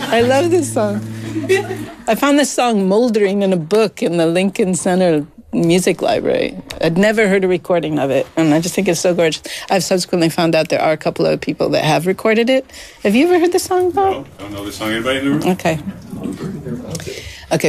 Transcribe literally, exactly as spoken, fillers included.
I love this song. I found this song moldering in a book in the Lincoln Center Music Library. I'd never heard a recording of it, and I just think it's so gorgeous. I've subsequently found out there are a couple of people that have recorded it. Have you ever heard the song, Paul? No, don't know the song. Anybody in the room? Okay.